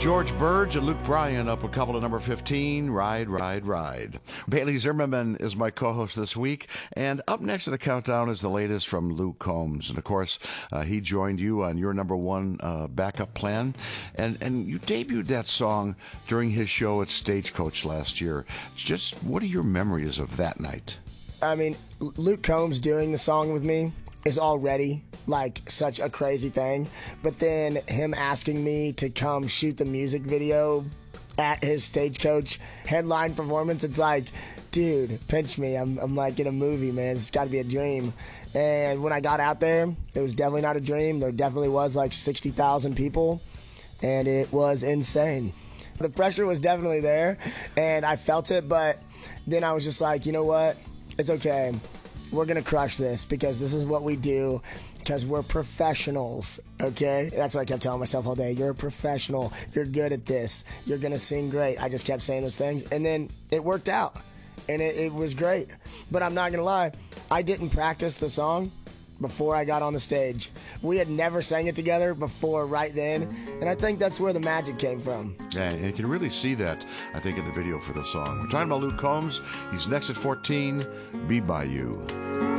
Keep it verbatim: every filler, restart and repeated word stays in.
George Burge and Luke Bryan up a couple of number fifteen, Ride, Ride, Ride. Bailey Zimmerman is my co-host this week, and up next in the countdown is the latest from Luke Combs. And of course, uh, he joined you on your number one uh, backup plan, and, and you debuted that song during his show at Stagecoach last year. Just what are your memories of that night? I mean, Luke Combs doing the song with me is already like such a crazy thing, but then him asking me to come shoot the music video at his Stagecoach headline performance, it's like, dude, pinch me. I'm, I'm like in a movie, man. It's got to be a dream. And when I got out there, it was definitely not a dream. There definitely was like sixty thousand people, and it was insane. The pressure was definitely there, and I felt it, but then I was just like, you know what? It's okay. We're going to crush this because this is what we do, because we're professionals, okay? That's what I kept telling myself all day. You're a professional. You're good at this. You're going to sing great. I just kept saying those things, and then it worked out, and it, it was great. But I'm not going to lie. I didn't practice the song before I got on the stage. We had never sang it together before right then, and I think that's where the magic came from. Yeah, and you can really see that, I think, in the video for the song. We're talking about Luke Combs. He's next at fourteen, Be By You.